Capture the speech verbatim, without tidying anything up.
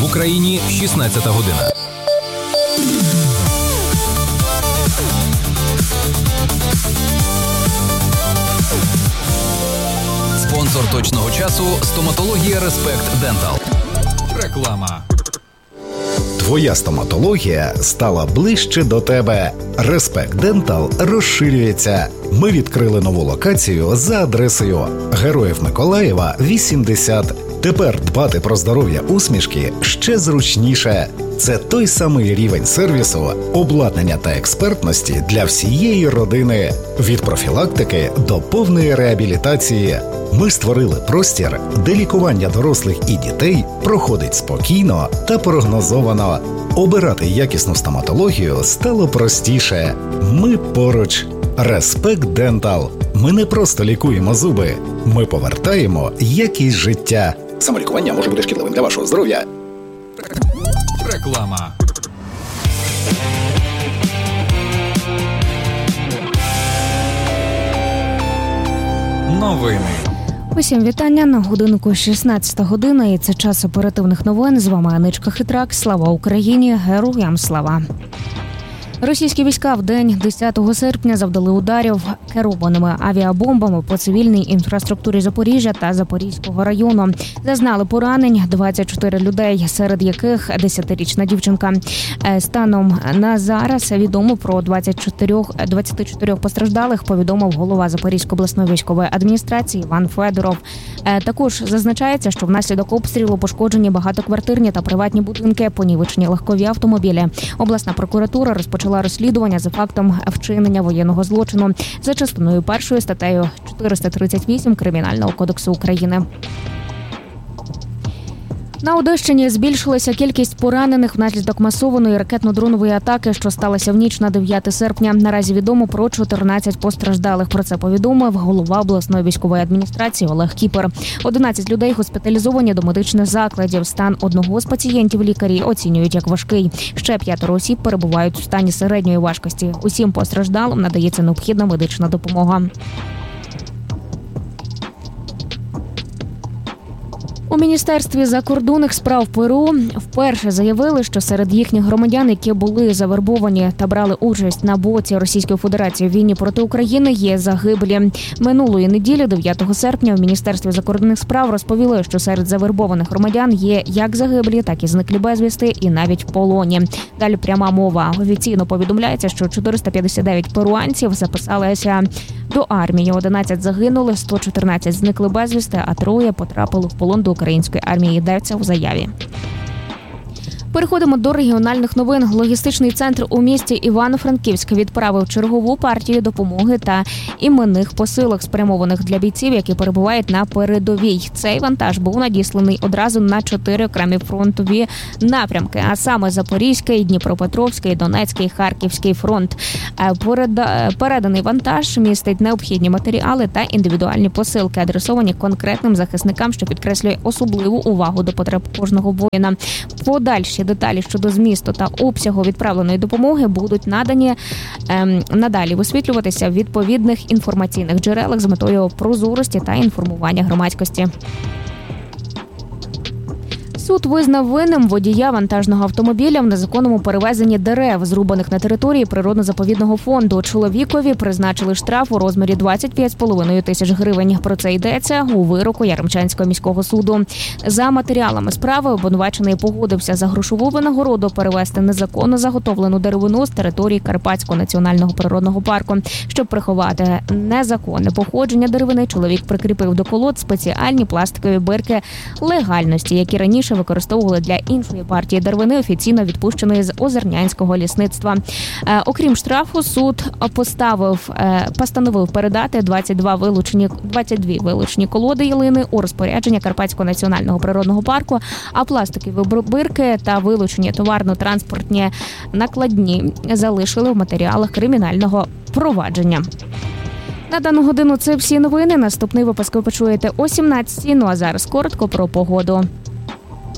Україні шістнадцята година. Спонсор точного часу – стоматологія Респект Дентал. Реклама. Твоя стоматологія стала ближче до тебе. Респект Дентал розширюється. Ми відкрили нову локацію за адресою Героїв Миколаєва, вісімдесят. Тепер дбати про здоров'я усмішки ще зручніше. Це той самий рівень сервісу, обладнання та експертності для всієї родини. Від профілактики до повної реабілітації. Ми створили простір, де лікування дорослих і дітей проходить спокійно та прогнозовано. Обирати якісну стоматологію стало простіше. Ми поруч. Респект Дентал. Ми не просто лікуємо зуби. Ми повертаємо якість життя. Самолікування може бути шкідливим для вашого здоров'я. Реклама. Новини. Усім вітання. На годинку шістнадцята година, і це час оперативних новин. З вами Аничка Хитрак. Слава Україні! Героям слава! Російські війська в день десятого серпня завдали ударів керованими авіабомбами по цивільній інфраструктурі Запоріжжя та Запорізького району. Зазнали поранень двадцять чотири людей, серед яких десятирічна дівчинка. Станом на зараз відомо про двадцять чотири, двадцять чотири постраждалих, повідомив голова Запорізької обласної військової адміністрації Іван Федоров. Також зазначається, що внаслідок обстрілу пошкоджені багатоквартирні та приватні будинки, понівечені легкові автомобілі. Обласна прокуратура розпочала розслідування за фактом вчинення воєнного злочину за частиною першою статтею чотириста тридцять вісім Кримінального кодексу України. На Одещині збільшилася кількість поранених внаслідок масованої ракетно-дронової атаки, що сталася в ніч на дев'яте серпня. Наразі відомо про чотирнадцять постраждалих. Про це повідомив голова обласної військової адміністрації Олег Кіпер. одинадцять людей госпіталізовані до медичних закладів. Стан одного з пацієнтів лікарі оцінюють як важкий. Ще п'ятеро осіб перебувають у стані середньої важкості. Усім постраждалим надається необхідна медична допомога. У Міністерстві закордонних справ Перу вперше заявили, що серед їхніх громадян, які були завербовані та брали участь на боці Російської Федерації в війні проти України, є загиблі. Минулої неділі, дев'ятого серпня, в Міністерстві закордонних справ розповіли, що серед завербованих громадян є як загиблі, так і зниклі безвісти, і навіть в полоні. Далі пряма мова. Офіційно повідомляється, що чотириста п'ятдесят дев'ять перуанців записалися до армії. одинадцять загинули, сто чотирнадцять зникли безвісти, а троє потрапили в полон до української армії, йдеться у заяві. Переходимо до регіональних новин. Логістичний центр у місті Івано-Франківськ відправив чергову партію допомоги та іменних посилок, спрямованих для бійців, які перебувають на передовій. Цей вантаж був надісланий одразу на чотири окремі фронтові напрямки, а саме Запорізький, Дніпропетровський, Донецький, Харківський фронт. Переданий вантаж містить необхідні матеріали та індивідуальні посилки, адресовані конкретним захисникам, що підкреслює особливу увагу до потреб кожного воїна. Подальші деталі щодо змісту та обсягу відправленої допомоги будуть надані ем, надалі висвітлюватися в відповідних інформаційних джерелах з метою прозорості та інформування громадськості. Суд визнав винним водія вантажного автомобіля в незаконному перевезенні дерев, зрубаних на території природно-заповідного фонду. Чоловікові призначили штраф у розмірі двадцять п'ять з половиною тисяч гривень. Про це йдеться у вироку Яремчанського міського суду. За матеріалами справи обвинувачений погодився за грошову винагороду перевезти незаконно заготовлену деревину з території Карпатського національного природного парку. Щоб приховати незаконне походження деревини, чоловік прикріпив до колод спеціальні пластикові бирки легальності, які раніше використовували для іншої партії деревини, офіційно відпущеної з Озернянського лісництва. Е, окрім штрафу, суд поставив, е, постановив передати двадцять два вилучені, двадцять дві вилучені колоди ялини у розпорядження Карпатського національного природного парку, а пластикові бирки та вилучені товарно-транспортні накладні залишили в матеріалах кримінального провадження. На дану годину це всі новини. Наступний випуск ви почуєте о сімнадцятій. Ну а зараз коротко про погоду.